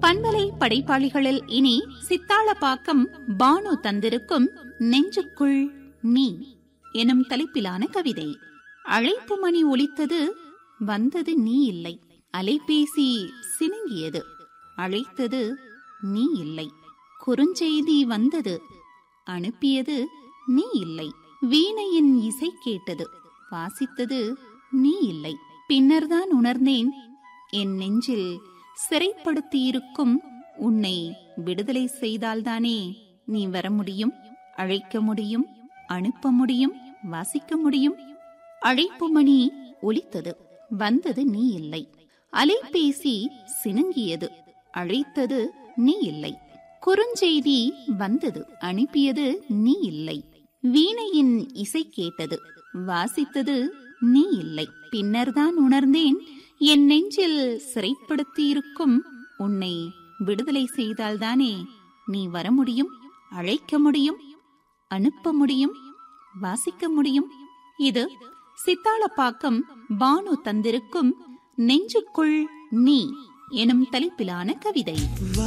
பண்பலை படைப்பாளிகளில் இனி சித்தாளப்பாக்கம் பானு தந்திருக்கும் நெஞ்சுக்குள் நீ எனும் தலைப்பிலான கவிதை. அழைப்பு மணி ஒலித்தது, வந்தது நீ இல்லை. அலைபேசி சினுங்கியது, அழைத்தது நீ இல்லை. குறுஞ்செய்தி வந்தது, அனுப்பியது நீ இல்லை. வீணையின் இசை கேட்டது, வாசித்தது நீ இல்லை. பின்னர்தான் உணர்ந்தேன், என் நெஞ்சில் சிறைப்படுத்தியிருக்கும் உன்னை விடுதலை செய்தால்தானே நீ வர முடியும், அழைக்க முடியும், அனுப்ப முடியும், வாசிக்க முடியும். அழைப்பு மணி ஒலித்தது, வந்தது நீ இல்லை. அலைபேசி சினுங்கியது, அழைத்தது நீ இல்லை. குறுஞ்செய்தி வந்தது, அனுப்பியது நீ இல்லை. வீணையின் இசை கேட்டது, வாசித்தது நீ இல்லை. பின்னர்தான் உணர்ந்தேன், என் நெஞ்சில் சிறைப்படுத்தியிருக்கும் உன்னை விடுதலை செய்தால்தானே நீ வர முடியும், அழைக்க முடியும், அனுப்ப முடியும், வாசிக்க முடியும். இது சித்தாளப்பாக்கம் பானு தந்திருக்கும் நெஞ்சுக்குள் நீ எனும் தலைப்பிலான கவிதை.